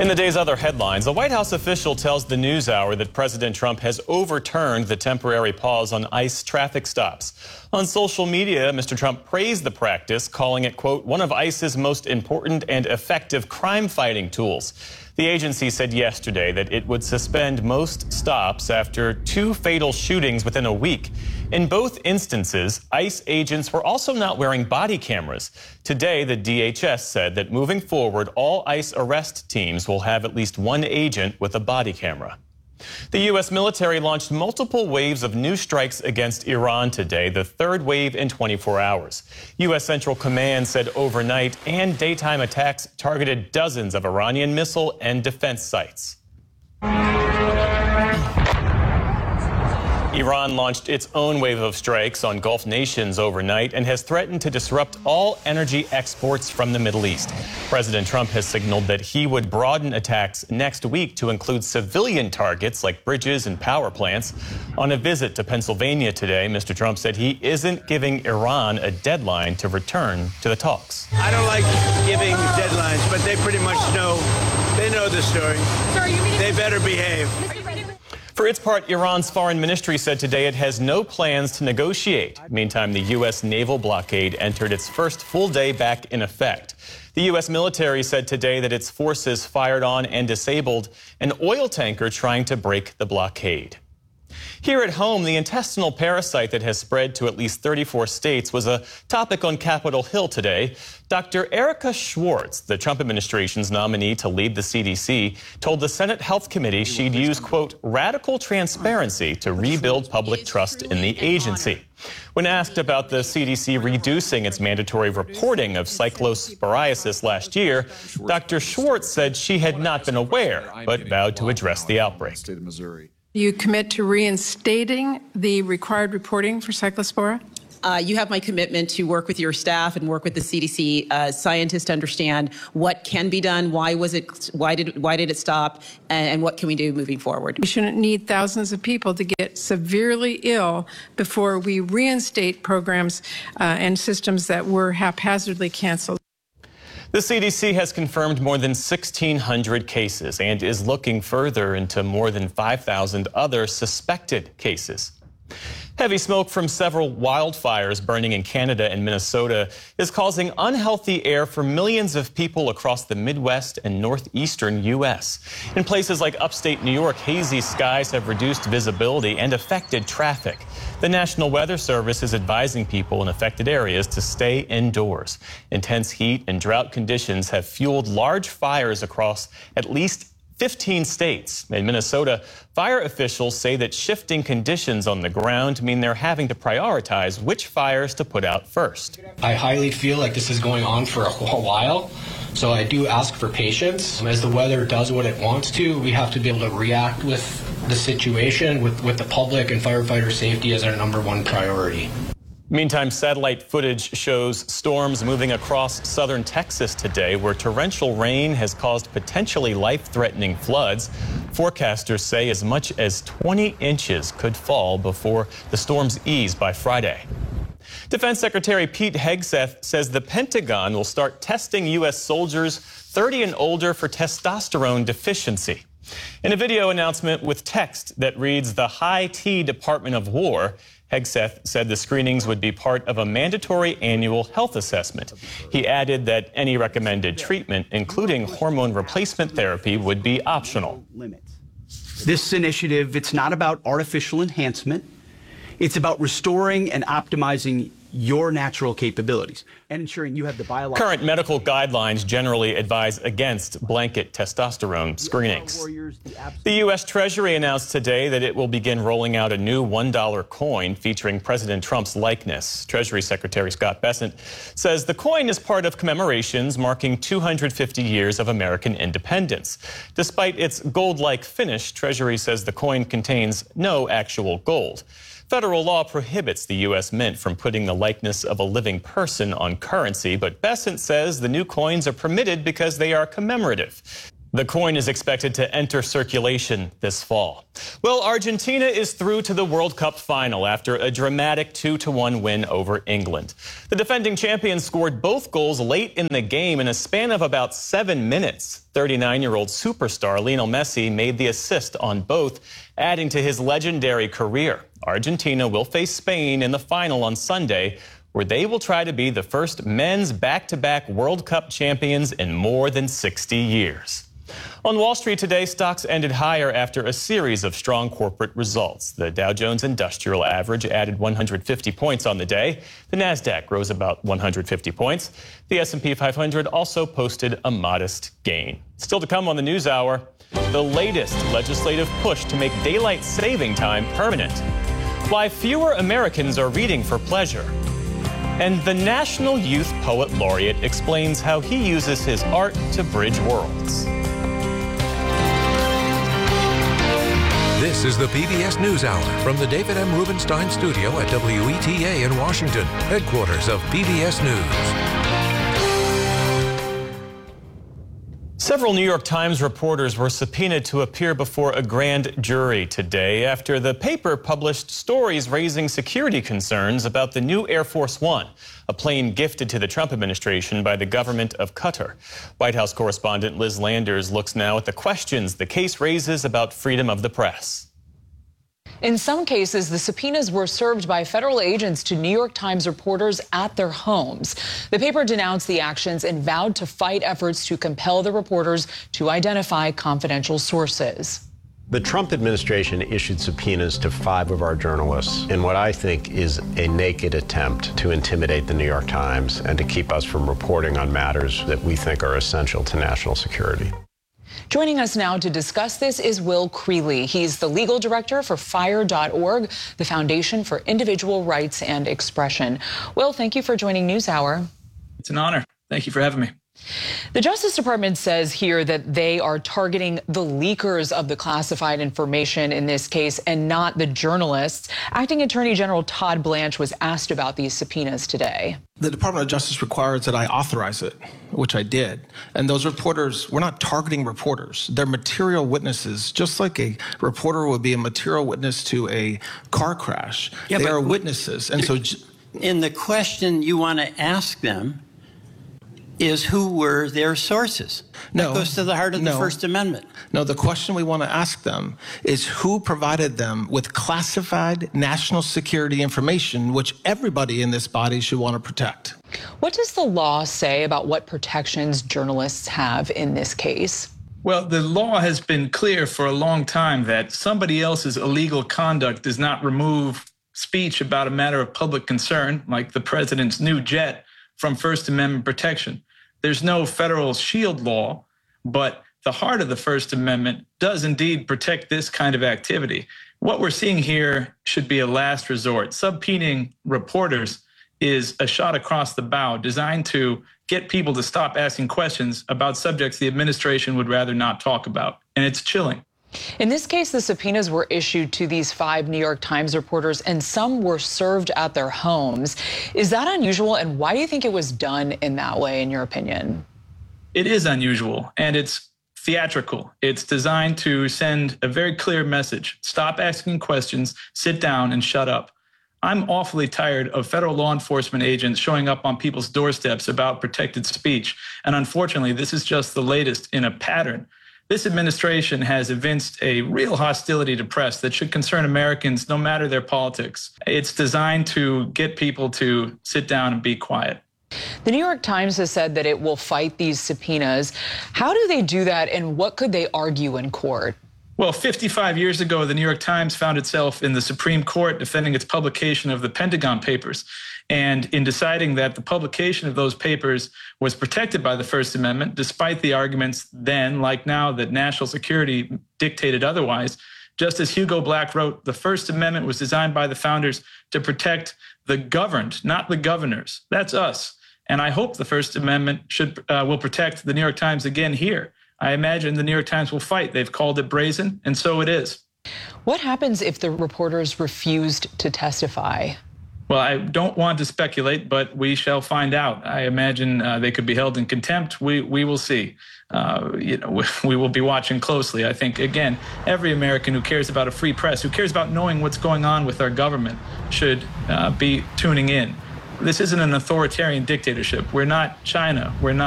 In the day's other headlines, a White House official tells the NewsHour that President Trump has overturned the temporary pause on ICE traffic stops. On social media, Mr. Trump praised the practice, calling it, quote, one of ICE's most important and effective crime-fighting tools. The agency said yesterday that it would suspend most stops after 2 fatal shootings within a week. In both instances, ICE agents were also not wearing body cameras. Today, the DHS said that moving forward, all ICE arrest teams will have at least 1 agent with a body camera. The U.S. military launched multiple waves of new strikes against Iran today, the 3rd wave in 24 hours. U.S. Central Command said overnight and daytime attacks targeted dozens of Iranian missile and defense sites. Iran launched its own wave of strikes on Gulf nations overnight and has threatened to disrupt all energy exports from the Middle East. President Trump has signaled that he would broaden attacks next week to include civilian targets like bridges and power plants. On a visit to Pennsylvania today, Mr. Trump said he isn't giving Iran a deadline to return to the talks. I don't like giving deadlines, but they pretty much know. They know the story. They better behave. For its part, Iran's foreign ministry said today it has no plans to negotiate. Meantime, the U.S. naval blockade entered its first full day back in effect. The U.S. military said today that its forces fired on and disabled an oil tanker trying to break the blockade. Here at home, the intestinal parasite that has spread to at least 34 states was a topic on Capitol Hill today. Dr. Erica Schwartz, the Trump administration's nominee to lead the CDC, told the Senate Health Committee she'd use, quote, radical transparency to rebuild public trust in the agency. When asked about the CDC reducing its mandatory reporting of cyclosporiasis last year, Dr. Schwartz said she had not been aware, but vowed to address the outbreak. You commit to reinstating the required reporting for cyclospora? You have my commitment to work with your staff and work with the CDC scientists to understand what can be done, why did it stop, and what can we do moving forward. We shouldn't need thousands of people to get severely ill before we reinstate programs and systems that were haphazardly canceled. The CDC has confirmed more than 1,600 cases and is looking further into more than 5,000 other suspected cases. Heavy smoke from several wildfires burning in Canada and Minnesota is causing unhealthy air for millions of people across the Midwest and northeastern U.S. In places like upstate New York, hazy skies have reduced visibility and affected traffic. The National Weather Service is advising people in affected areas to stay indoors. Intense heat and drought conditions have fueled large fires across at least 15 states. In Minnesota, fire officials say that shifting conditions on the ground mean they're having to prioritize which fires to put out first. I highly feel like this is going on for a while, so I do ask for patience. As the weather does what it wants to, we have to be able to react with the situation, with the public and firefighter safety as our #1 priority. Meantime, satellite footage shows storms moving across southern Texas today, where torrential rain has caused potentially life-threatening floods. Forecasters say as much as 20 inches could fall before the storms ease by Friday. Defense Secretary Pete Hegseth says the Pentagon will start testing U.S. soldiers 30 and older for testosterone deficiency. In a video announcement with text that reads, "The High T Department of War," Hegseth said the screenings would be part of a mandatory annual health assessment. He added that any recommended treatment, including hormone replacement therapy, would be optional. This initiative, it's not about artificial enhancement. It's about restoring and optimizing your natural capabilities and ensuring you have the biological... Current medical guidelines generally advise against blanket testosterone screenings. The U.S. Treasury announced today that it will begin rolling out a new $1 coin featuring President Trump's likeness. Treasury Secretary Scott Bessent says the coin is part of commemorations marking 250 years of American independence. Despite its gold-like finish, Treasury says the coin contains no actual gold. Federal law prohibits the U.S. Mint from putting the likeness of a living person on currency, but Bessent says the new coins are permitted because they are commemorative. The coin is expected to enter circulation this fall. Well, Argentina is through to the World Cup final after a dramatic 2-1 win over England. The defending champions scored both goals late in the game in a span of about 7 minutes. 39-year-old superstar Lionel Messi made the assist on both, adding to his legendary career. Argentina will face Spain in the final on Sunday, where they will try to be the first men's back-to-back World Cup champions in more than 60 years. On Wall Street today, stocks ended higher after a series of strong corporate results. The Dow Jones Industrial Average added 150 points on the day. The Nasdaq rose about 150 points. The S&P 500 also posted a modest gain. Still to come on the News Hour, the latest legislative push to make daylight saving time permanent. Why fewer Americans are reading for pleasure. And the National Youth Poet Laureate explains how he uses his art to bridge worlds. This is the PBS NewsHour from the David M. Rubenstein studio at WETA in Washington, headquarters of PBS News. Several New York Times reporters were subpoenaed to appear before a grand jury today after the paper published stories raising security concerns about the new Air Force One, a plane gifted to the Trump administration by the government of Qatar. White House correspondent Liz Landers looks now at the questions the case raises about freedom of the press. In some cases, the subpoenas were served by federal agents to New York Times reporters at their homes. The paper denounced the actions and vowed to fight efforts to compel the reporters to identify confidential sources. The Trump administration issued subpoenas to 5 of our journalists in what I think is a naked attempt to intimidate the New York Times and to keep us from reporting on matters that we think are essential to national security. Joining us now to discuss this is Will Creeley. He's the legal director for FIRE.org, the Foundation for Individual Rights and Expression. Will, thank you for joining NewsHour. It's an honor. Thank you for having me. The Justice Department says here that they are targeting the leakers of the classified information in this case and not the journalists. Acting Attorney General Todd Blanche was asked about these subpoenas today. The Department of Justice requires that I authorize it, which I did. And those reporters, we're not targeting reporters. They're material witnesses, just like a reporter would be a material witness to a car crash. Yeah, they are witnesses. And so in the question you want to ask them is who were their sources. That goes to the heart of the First Amendment. No, the question we want to ask them is who provided them with classified national security information, which everybody in this body should want to protect. What does the law say about what protections journalists have in this case? Well, the law has been clear for a long time that somebody else's illegal conduct does not remove speech about a matter of public concern, like the president's new jet, from First Amendment protection. There's no federal shield law, but the heart of the First Amendment does indeed protect this kind of activity. What we're seeing here should be a last resort. Subpoenaing reporters is a shot across the bow designed to get people to stop asking questions about subjects the administration would rather not talk about. And it's chilling. In this case, the subpoenas were issued to these 5 New York Times reporters, and some were served at their homes. Is that unusual, and why do you think it was done in that way, in your opinion? It is unusual, and it's theatrical. It's designed to send a very clear message. Stop asking questions, sit down, and shut up. I'm awfully tired of federal law enforcement agents showing up on people's doorsteps about protected speech, and unfortunately, this is just the latest in a pattern. This administration has evinced a real hostility to press that should concern Americans no matter their politics. It's designed to get people to sit down and be quiet. The New York Times has said that it will fight these subpoenas. How do they do that, and what could they argue in court? Well, 55 years ago, the New York Times found itself in the Supreme Court defending its publication of the Pentagon Papers. And in deciding that the publication of those papers was protected by the First Amendment, despite the arguments then, like now, that national security dictated otherwise, Justice Hugo Black wrote, the First Amendment was designed by the founders to protect the governed, not the governors. That's us. And I hope the First Amendment will protect the New York Times again here. I imagine the New York Times will fight. They've called it brazen, and so it is. What happens if the reporters refused to testify? Well, I don't want to speculate, but we shall find out. I imagine they could be held in contempt. We will see. We will be watching closely. I think, again, every American who cares about a free press, who cares about knowing what's going on with our government, should be tuning in. This isn't an authoritarian dictatorship. We're not China. We're not